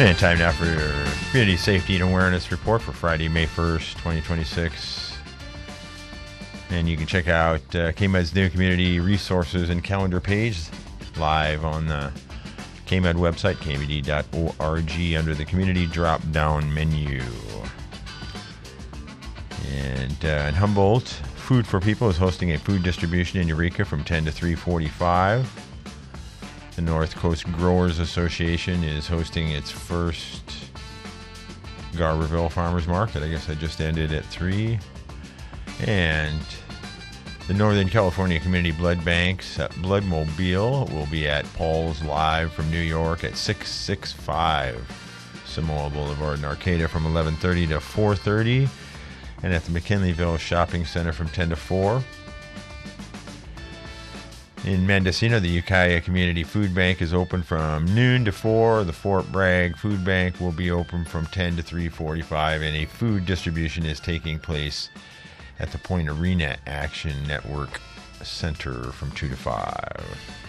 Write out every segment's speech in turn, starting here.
And time now for your Community Safety and Awareness Report for Friday, May 1st, 2026. And you can check out KMED's new community resources and calendar page live on the KMED website, kmed.org, under the community drop-down menu. And in Humboldt, Food for People is hosting a food distribution in Eureka from 10 to 3:45. The North Coast Growers Association is hosting its first Garberville Farmers Market. I guess I just ended at 3. And the Northern California Community Blood Banks Bloodmobile will be at Paul's Live from New York at 665 Samoa Boulevard in Arcata from 11:30 to 4:30. And at the McKinleyville Shopping Center from 10 to 4. In Mendocino, the Ukiah Community Food Bank is open from noon to 4. The Fort Bragg Food Bank will be open from 10 to 3:45, and a food distribution is taking place at the Point Arena Action Network Center from 2 to 5.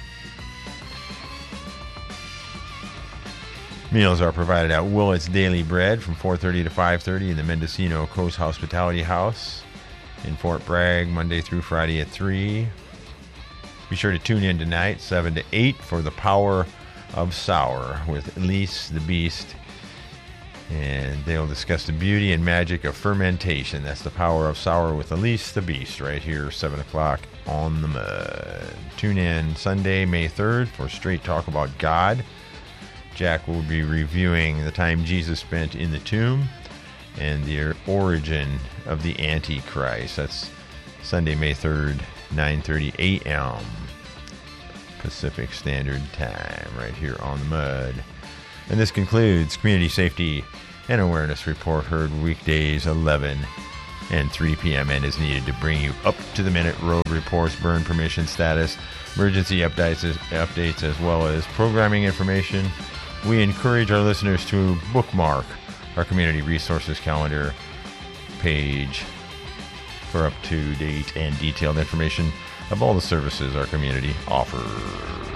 Meals are provided at Willett's Daily Bread from 4:30 to 5:30 in the Mendocino Coast Hospitality House in Fort Bragg, Monday through Friday at 3. Be sure to tune in tonight, 7 to 8, for The Power of Sour with Elise the Beast. And they'll discuss the beauty and magic of fermentation. That's The Power of Sour with Elise the Beast, right here, 7 o'clock on the Mud. Tune in Sunday, May 3rd, for Straight Talk About God. Jack will be reviewing the time Jesus spent in the tomb and the origin of the Antichrist. That's Sunday, May 3rd, 9:30 a.m. Pacific Standard Time, right here on the Mud. And this concludes Community Safety and Awareness Report, heard weekdays 11 and 3 p.m. and is needed to bring you up-to-the-minute road reports, burn permission status, emergency updates, as well as programming information. We encourage our listeners to bookmark our Community Resources Calendar page for up-to-date and detailed information of all the services our community offers.